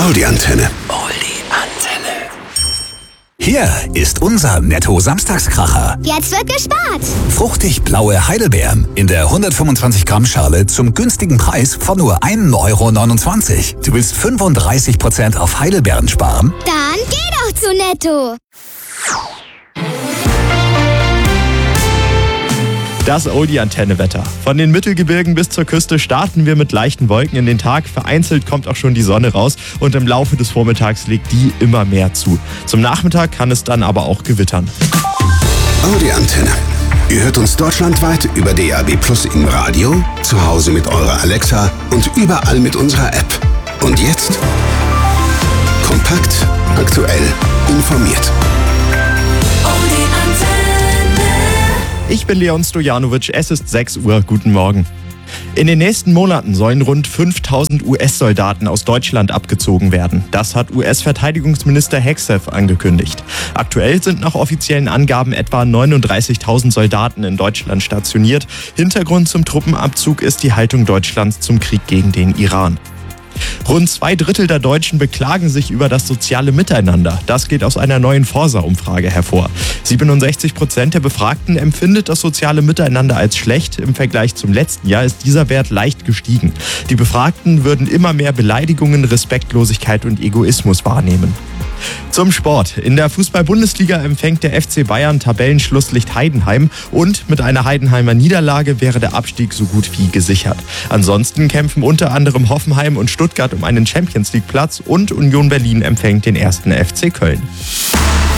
Audi-Antenne. Hier ist unser Netto-Samstagskracher. Jetzt wird gespart. Fruchtig blaue Heidelbeeren in der 125 Gramm Schale zum günstigen Preis von nur 1,29 €. Du willst 35% auf Heidelbeeren sparen? Dann geh doch zu Netto. Das Audi-Antenne-Wetter. Von den Mittelgebirgen bis zur Küste starten wir mit leichten Wolken in den Tag. Vereinzelt kommt auch schon die Sonne raus und im Laufe des Vormittags legt die immer mehr zu. Zum Nachmittag kann es dann aber auch gewittern. Audi-Antenne. Ihr hört uns deutschlandweit über DAB+ im Radio, zu Hause mit eurer Alexa und überall mit unserer App. Und jetzt kompakt, aktuell, informiert. Ich bin Leon Stojanovic, es ist 6 Uhr, guten Morgen. In den nächsten Monaten sollen rund 5.000 US-Soldaten aus Deutschland abgezogen werden. Das hat US-Verteidigungsminister Hegseth angekündigt. Aktuell sind nach offiziellen Angaben etwa 39.000 Soldaten in Deutschland stationiert. Hintergrund zum Truppenabzug ist die Haltung Deutschlands zum Krieg gegen den Iran. Rund 2/3 der Deutschen beklagen sich über das soziale Miteinander. Das geht aus einer neuen Forsa-Umfrage hervor. 67% der Befragten empfindet das soziale Miteinander als schlecht. Im Vergleich zum letzten Jahr ist dieser Wert leicht gestiegen. Die Befragten würden immer mehr Beleidigungen, Respektlosigkeit und Egoismus wahrnehmen. Zum Sport. In der Fußball-Bundesliga empfängt der FC Bayern Tabellenschlusslicht Heidenheim und mit einer Heidenheimer Niederlage wäre der Abstieg so gut wie gesichert. Ansonsten kämpfen unter anderem Hoffenheim und Stuttgart um einen Champions-League-Platz und Union Berlin empfängt den 1. FC Köln.